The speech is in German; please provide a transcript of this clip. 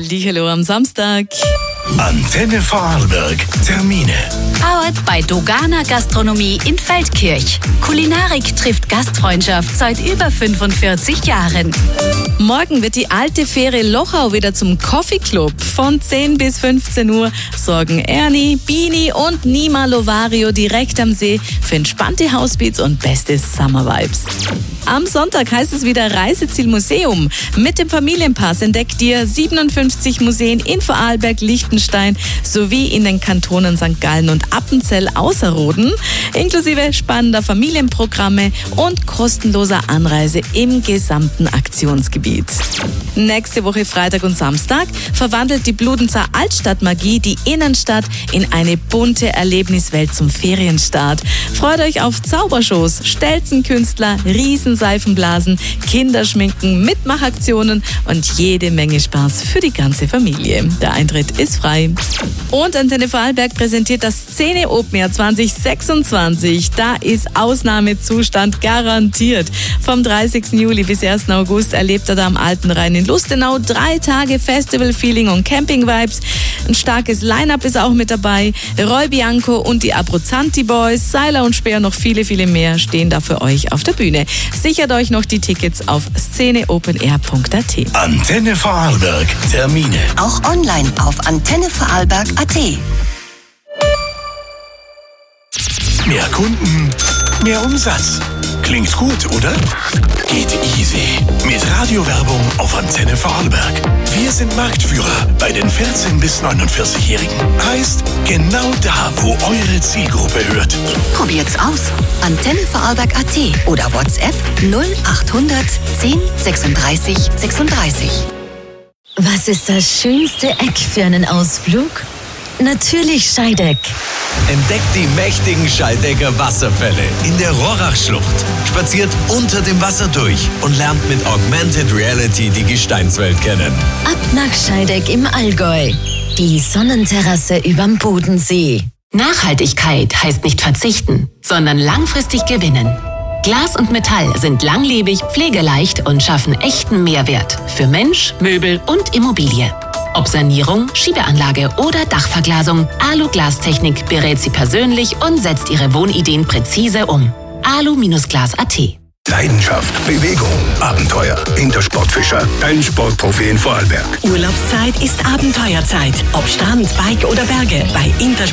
Hallihallo am Samstag. Antenne Vorarlberg. Termine. Powered by Dogana Gastronomie in Feldkirch. Kulinarik trifft Gastfreundschaft seit über 45 Jahren. Morgen wird die alte Fähre Lochau wieder zum Coffee Club. Von 10 bis 15 Uhr sorgen Ernie, Bini und Nima Lovario direkt am See für entspannte Housebeats und beste Summer Vibes. Am Sonntag heißt es wieder Reiseziel Museum. Mit dem Familienpass entdeckt ihr 57 Museen in Vorarlberg, Liechtenstein sowie in den Kantonen St. Gallen und Appenzell Ausserrhoden, inklusive spannender Familienprogramme und kostenloser Anreise im gesamten Aktionsgebiet. Nächste Woche Freitag und Samstag verwandelt die Bludenzer Altstadtmagie die Innenstadt in eine bunte Erlebniswelt zum Ferienstart. Freut euch auf Zaubershows, Stelzenkünstler, Riesenseifenblasen, Kinderschminken, Mitmachaktionen und jede Menge Spaß für die ganze Familie. Der Eintritt ist frei. Und Antenne Vorarlberg präsentiert das Szene Open Air 2026. Da ist Ausnahmezustand garantiert. Vom 30. Juli bis 1. August erlebt er da am Alten Rhein in Lustenau 3 Tage Festival-Feeling und Camping-Vibes. Ein starkes Line-Up ist auch mit dabei. Roy Bianco und die Abruzzanti Boys, Seiler und Speer, noch viele, viele mehr stehen da für euch auf der Bühne. Sichert euch noch die Tickets auf szeneopenair.at. Antenne Vorarlberg. Termine. Auch online auf antennevorarlberg.at. Mehr Kunden, mehr Umsatz. Klingt gut, oder? Geht easy. Mit Radiowerbung auf Antenne Vorarlberg. Wir sind Marktführer bei den 14- bis 49-Jährigen. Heißt, genau da, wo eure Zielgruppe hört. Probiert's aus. Antennevorarlberg.at oder WhatsApp 0800 10 36 36. Was ist das schönste Eck für einen Ausflug? Natürlich Scheideck. Entdeckt die mächtigen Scheidecker Wasserfälle in der Rohrachschlucht. Spaziert unter dem Wasser durch und lernt mit Augmented Reality die Gesteinswelt kennen. Ab nach Scheideck im Allgäu. Die Sonnenterrasse überm Bodensee. Nachhaltigkeit heißt nicht verzichten, sondern langfristig gewinnen. Glas und Metall sind langlebig, pflegeleicht und schaffen echten Mehrwert für Mensch, Möbel und Immobilie. Ob Sanierung, Schiebeanlage oder Dachverglasung, Alu-Glastechnik berät Sie persönlich und setzt Ihre Wohnideen präzise um. alu-glas.at. Leidenschaft, Bewegung, Abenteuer. Intersportfischer, dein Sportprofi in Vorarlberg. Urlaubszeit ist Abenteuerzeit. Ob Strand, Bike oder Berge. Bei